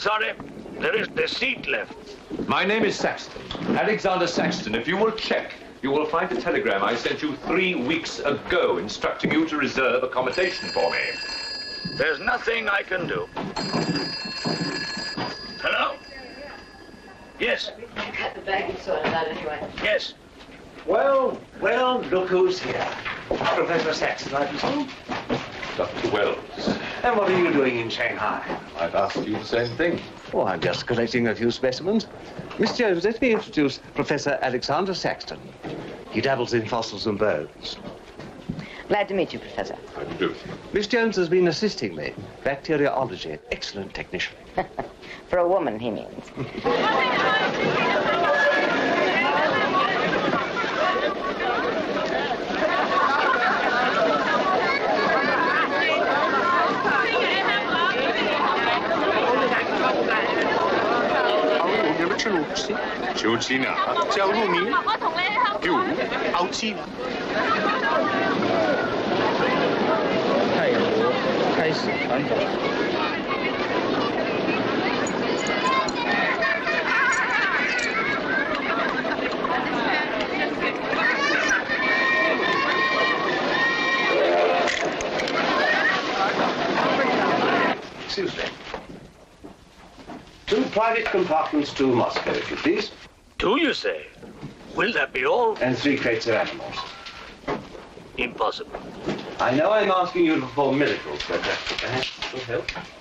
sorry. There is the seat left. My name is Saxton. Alexander Saxton. If you will check, you will find a telegram I sent you 3 weeks ago instructing you to reserve accommodation for me. There's nothing I can do. Hello? Yes. Cut the baggage sorted out anyway. Yes. Well, look who's here. Professor Saxton, I presume. Dr. Wells. And what are you doing in Shanghai? I've asked you the same thing. Oh, I'm just collecting a few specimens. Miss Jones, let me introduce Professor Alexander Saxton. He dabbles in fossils and bones. Glad to meet you, Professor. How do you do? Miss Jones has been assisting me. Bacteriology. Excellent technician. For a woman, he means. 求亲啊，叫入迷，5凹七。 泰国开始传统。 Excuse me. 2 private compartments to Moscow, if you please. 2, you say? Will that be all? And 3 crates of animals. Impossible. I know I'm asking you to perform miracles, but perhaps it will help.